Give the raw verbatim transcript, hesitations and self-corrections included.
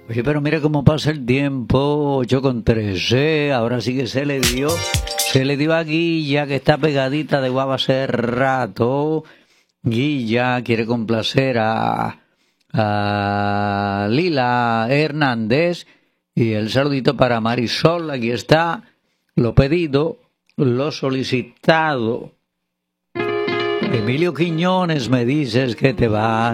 Oye, pero mira cómo pasa el tiempo, ocho con trece, ahora sí que se le dio, se le dio a Guilla, que está pegadita de guava hace rato. Guilla quiere complacer a, a Lila Hernández, y el saludito para Marisol, aquí está, lo pedido, lo solicitado. Emilio Quiñones, me dices que te vas.